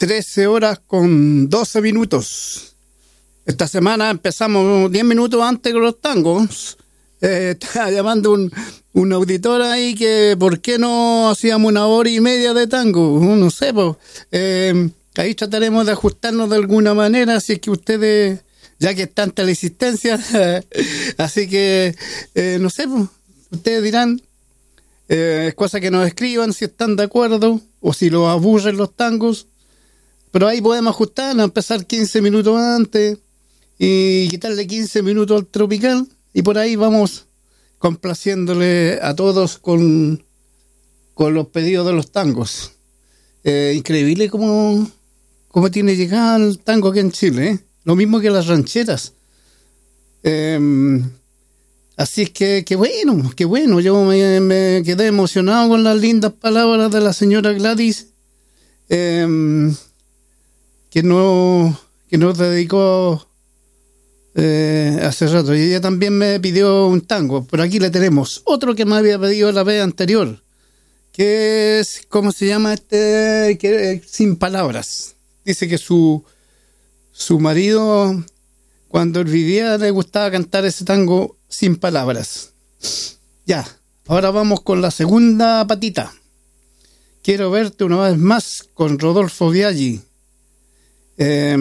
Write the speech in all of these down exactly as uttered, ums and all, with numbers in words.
trece horas con doce minutos. Esta semana empezamos diez minutos antes con los tangos. Eh, estaba llamando un, un auditor ahí que por qué no hacíamos una hora y media de tango. No sé, pues. Eh, ahí trataremos de ajustarnos de alguna manera, si es que ustedes, ya que están en teleasistencia, así que, eh, no sé, pues, ustedes dirán, eh, es cosa que nos escriban si están de acuerdo o si los aburren los tangos. Pero ahí podemos ajustarnos, empezar quince minutos antes y quitarle quince minutos al tropical. Y por ahí vamos complaciéndole a todos con, con los pedidos de los tangos. Eh, increíble cómo, cómo tiene llegada el tango aquí en Chile, ¿eh? Lo mismo que las rancheras. Eh, así es que, qué bueno, qué bueno. Yo me, me quedé emocionado con las lindas palabras de la señora Gladys, eh, que, no, que nos dedicó Eh, hace rato, y ella también me pidió un tango, pero aquí le tenemos otro que me había pedido la vez anterior, que es, ¿cómo se llama este? Que, sin palabras. Dice que su su marido, cuando él vivía, le gustaba cantar ese tango sin palabras. Ya, ahora vamos con la segunda patita. Quiero verte una vez más, con Rodolfo Biaggi. Eh,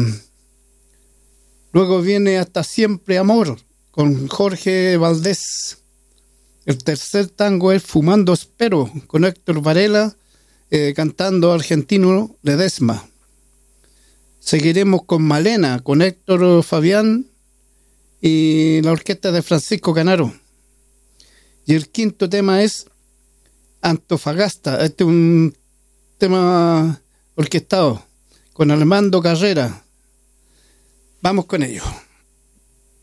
Luego viene Hasta siempre amor, con Jorge Valdés. El tercer tango es Fumando espero, con Héctor Varela, eh, cantando Argentino Ledesma. Seguiremos con Malena, con Héctor Fabián y la orquesta de Francisco Canaro. Y el quinto tema es Antofagasta. Este es un tema orquestado con Armando Carrera. Vamos con ello.